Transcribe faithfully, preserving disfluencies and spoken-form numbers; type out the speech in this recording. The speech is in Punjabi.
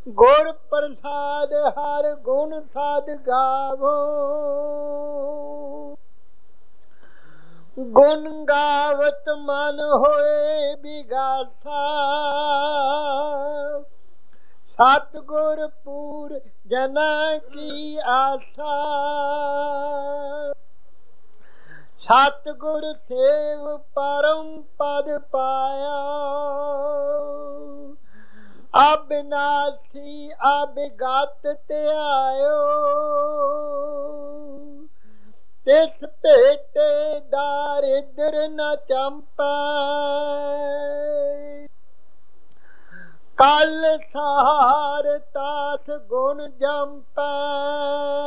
ਗੁਰ ਪ੍ਰਸਾਦ ਹਰ ਗੁਣ ਸਾਧ ਗਾਵੋ, ਗੁਣ ਗਾਵਤ ਮਨ ਹੋਏ ਬਿਗਾਸਾ। ਸਤਿਗੁਰ ਪੂਰ ਜਨਾਂ ਕੀ ਆਸਾ, ਸਤਿਗੁਰ ਸੇਵ ਪਰਮ ਪਦ ਪਾਇਆ। ਅਬਿਨਾਸੀ ਅਬਿਗਤ ਧਿਆਇਓ, ਤਿਸ ਭੇਟੇ ਦਾਰਿਦ੍ਰ ਨ ਚੰਪੈ। ਕਲ ਸਹਾਰ ਤਾਸ ਗੁਣ ਜੰਪੈ,